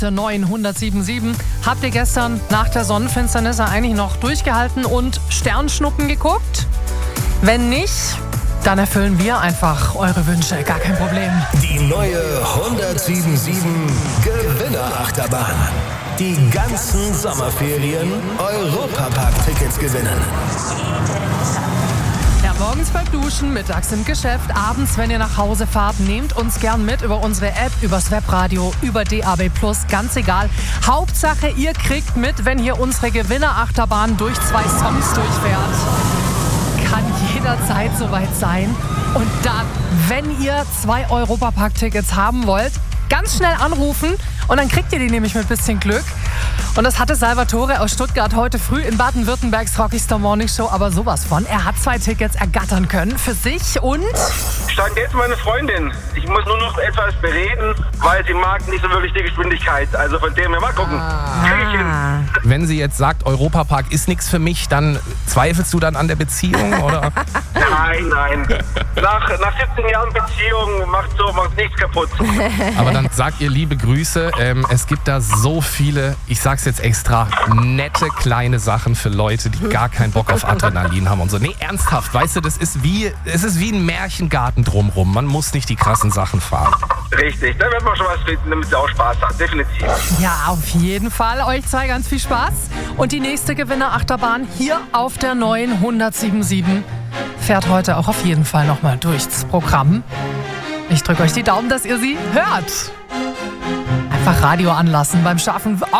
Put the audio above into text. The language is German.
der neuen 107.7. Habt ihr gestern nach der Sonnenfinsternis eigentlich noch durchgehalten und Sternschnuppen geguckt? Wenn nicht, dann erfüllen wir einfach eure Wünsche, gar kein Problem. Die neue 107.7 Gewinnerachterbahn. Die ganzen Sommerferien Europapark-Tickets gewinnen. Ja, morgens beim Duschen, mittags im Geschäft, abends, wenn ihr nach Hause fahrt, nehmt uns gern mit über unsere App, übers Webradio, über DAB+, ganz egal. Hauptsache, ihr kriegt mit, wenn hier unsere Gewinnerachterbahn durch 2 Songs durchfährt. Kann jederzeit soweit sein. Und dann, wenn ihr 2 Europapark-Tickets haben wollt, ganz schnell anrufen und dann kriegt ihr die nämlich mit ein bisschen Glück. Und das hatte Salvatore aus Stuttgart heute früh in Baden-Württembergs Rockstar Morning Show aber sowas von. Er hat 2 Tickets ergattern können für sich und... Stand jetzt meine Freundin. Ich muss nur noch etwas bereden, weil sie mag nicht so wirklich die Geschwindigkeit. Also von dem her mal gucken. Krieg ich hin. Wenn sie jetzt sagt, Europapark ist nichts für mich, dann zweifelst du dann an der Beziehung, oder? Nein. Nach 17 Jahren Beziehung macht nichts kaputt. Aber dann sagt ihr liebe Grüße. Es gibt da so viele, ich sag's jetzt extra, nette kleine Sachen für Leute, die gar keinen Bock auf Adrenalin haben und so. Nee, ernsthaft, weißt du, es ist wie ein Märchengarten drumrum. Man muss nicht die krassen Sachen fahren. Richtig, da wird man schon was finden, damit sie auch Spaß hat, definitiv. Ja, auf jeden Fall. Euch 2 ganz viel Spaß. Und die nächste Gewinnerachterbahn hier auf der neuen 107.7 fährt heute auch auf jeden Fall nochmal durchs Programm. Ich drücke euch die Daumen, dass ihr sie hört. Einfach Radio anlassen beim Schaffen.